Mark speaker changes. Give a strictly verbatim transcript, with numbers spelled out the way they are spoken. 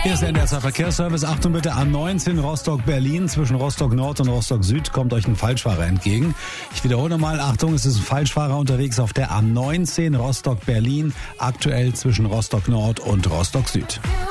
Speaker 1: Hier ist der N D R zwei Verkehrsservice. Achtung bitte, A neunzehn Rostock-Berlin. Zwischen Rostock-Nord und Rostock-Süd kommt euch ein Falschfahrer entgegen. Ich wiederhole nochmal, Achtung, es ist ein Falschfahrer unterwegs auf der A neunzehn Rostock-Berlin. Aktuell zwischen Rostock-Nord und Rostock-Süd.